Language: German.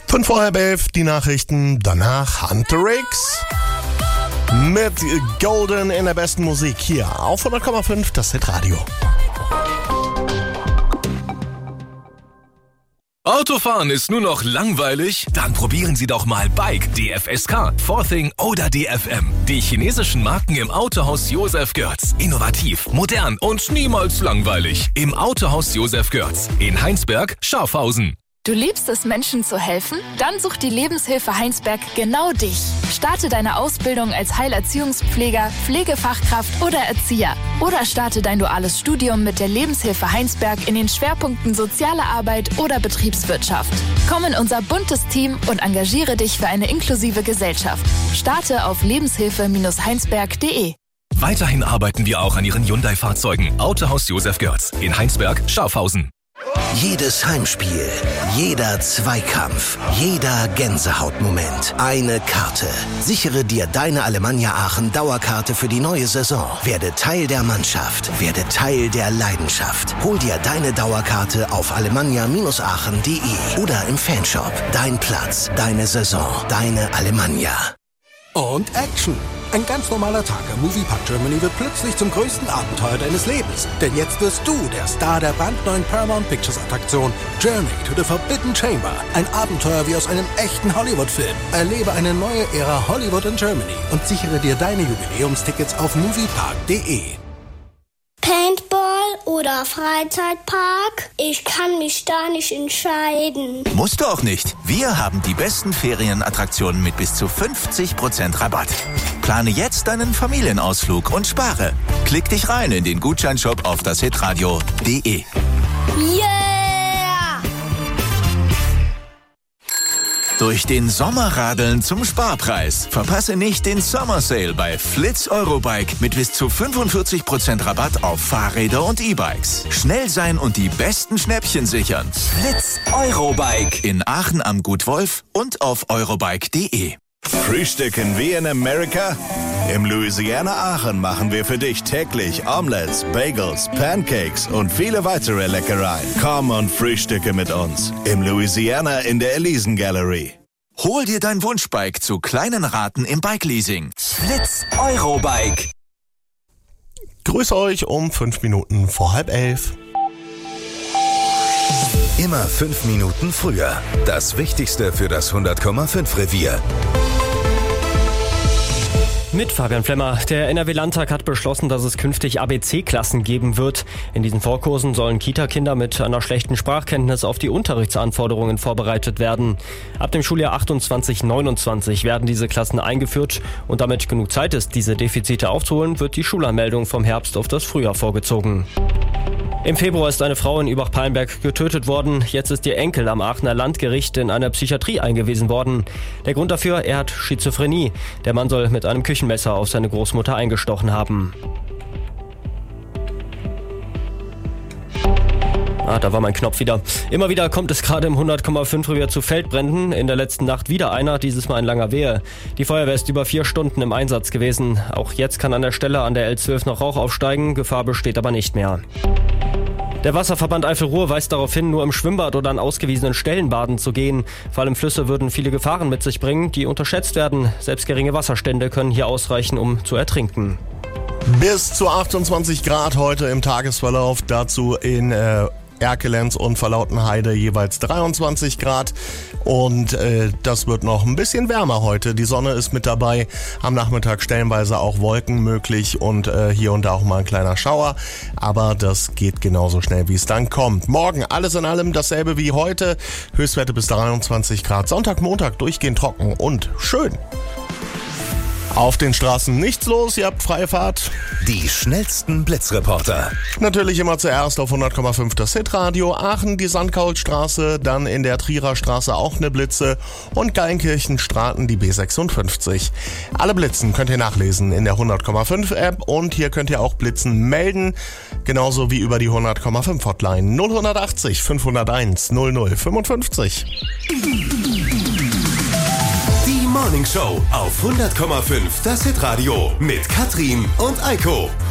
5 vor halb 11 die Nachrichten, danach Hunter X mit Golden in der besten Musik hier auf 100,5 das Hitradio. Autofahren ist nur noch langweilig? Dann probieren Sie doch mal Bike, DFSK, 4Thing oder DFM. Die chinesischen Marken im Autohaus Josef Görz. Innovativ, modern und niemals langweilig. Im Autohaus Josef Görz in Heinsberg, Schafhausen. Du liebst es, Menschen zu helfen? Dann sucht die Lebenshilfe Heinsberg genau dich. Starte deine Ausbildung als Heilerziehungspfleger, Pflegefachkraft oder Erzieher. Oder starte dein duales Studium mit der Lebenshilfe Heinsberg in den Schwerpunkten Soziale Arbeit oder Betriebswirtschaft. Komm in unser buntes Team und engagiere dich für eine inklusive Gesellschaft. Starte auf lebenshilfe-heinsberg.de. Weiterhin arbeiten wir auch an Ihren Hyundai-Fahrzeugen. Autohaus Josef Görz in Heinsberg, Schafhausen. Jedes Heimspiel, jeder Zweikampf, jeder Gänsehautmoment. Eine Karte. Sichere dir deine Alemannia Aachen Dauerkarte für die neue Saison. Werde Teil der Mannschaft. Werde Teil der Leidenschaft. Hol dir deine Dauerkarte auf alemannia-aachen.de oder im Fanshop. Dein Platz, deine Saison, deine Alemannia. Und Action! Ein ganz normaler Tag am Moviepark Germany wird plötzlich zum größten Abenteuer deines Lebens. Denn jetzt wirst du der Star der brandneuen Paramount Pictures Attraktion Journey to the Forbidden Chamber. Ein Abenteuer wie aus einem echten Hollywood-Film. Erlebe eine neue Ära Hollywood in Germany und sichere dir deine Jubiläumstickets auf moviepark.de. Paintball oder Freizeitpark? Ich kann mich da nicht entscheiden. Musst du auch nicht. Wir haben die besten Ferienattraktionen mit bis zu 50% Rabatt. Plane jetzt deinen Familienausflug und spare. Klick dich rein in den Gutscheinshop auf dashitradio.de. Yeah! Durch den Sommerradeln zum Sparpreis. Verpasse nicht den Summer Sale bei Flitz Eurobike mit bis zu 45% Rabatt auf Fahrräder und E-Bikes. Schnell sein und die besten Schnäppchen sichern. Flitz Eurobike in Aachen am Gut Wolf und auf eurobike.de. Frühstücken wie in Amerika? Im Louisiana Aachen machen wir für dich täglich Omelettes, Bagels, Pancakes und viele weitere Leckereien. Komm und frühstücke mit uns im Louisiana in der Elisen Gallery. Hol dir dein Wunschbike zu kleinen Raten im Bike-Leasing. Flitz Eurobike. Grüß euch um 5 Minuten vor halb 11. Immer 5 Minuten früher. Das Wichtigste für das 100,5 Revier. Mit Fabian Flemmer. Der NRW-Landtag hat beschlossen, dass es künftig ABC-Klassen geben wird. In diesen Vorkursen sollen Kita-Kinder mit einer schlechten Sprachkenntnis auf die Unterrichtsanforderungen vorbereitet werden. Ab dem Schuljahr 28/29 werden diese Klassen eingeführt. Und damit genug Zeit ist, diese Defizite aufzuholen, wird die Schulanmeldung vom Herbst auf das Frühjahr vorgezogen. Im Februar ist eine Frau in Übach-Palenberg getötet worden. Jetzt ist ihr Enkel am Aachener Landgericht in eine Psychiatrie eingewiesen worden. Der Grund dafür, er hat Schizophrenie. Der Mann soll mit einem Küchenmesser auf seine Großmutter eingestochen haben. Da war mein Knopf wieder. Immer wieder kommt es gerade im 100,5 Revier zu Feldbränden. In der letzten Nacht wieder einer, dieses Mal in Langerwehe. Die Feuerwehr ist über 4 Stunden im Einsatz gewesen. Auch jetzt kann an der Stelle an der L12 noch Rauch aufsteigen. Gefahr besteht aber nicht mehr. Der Wasserverband Eifel-Ruhr weist darauf hin, nur im Schwimmbad oder an ausgewiesenen Stellen baden zu gehen. Vor allem Flüsse würden viele Gefahren mit sich bringen, die unterschätzt werden. Selbst geringe Wasserstände können hier ausreichen, um zu ertrinken. Bis zu 28 Grad heute im Tagesverlauf. Dazu in Erkelenz und Verlautenheide jeweils 23 Grad und das wird noch ein bisschen wärmer heute. Die Sonne ist mit dabei, am Nachmittag stellenweise auch Wolken möglich und hier und da auch mal ein kleiner Schauer, aber das geht genauso schnell, wie es dann kommt. Morgen alles in allem dasselbe wie heute, Höchstwerte bis 23 Grad, Sonntag, Montag durchgehend trocken und schön. Auf den Straßen nichts los, ihr habt freie Fahrt. Die schnellsten Blitzreporter. Natürlich immer zuerst auf 100,5 das Hitradio. Aachen, die Sandkaulstraße, dann in der Trierer Straße auch eine Blitze und Geilenkirchen-Straßen die B56. Alle Blitzen könnt ihr nachlesen in der 100,5 App und hier könnt ihr auch Blitzen melden, genauso wie über die 100,5 Hotline 0180 501 0055. Die Morning Show auf 100,5 das Hitradio mit Katrin und Eiko.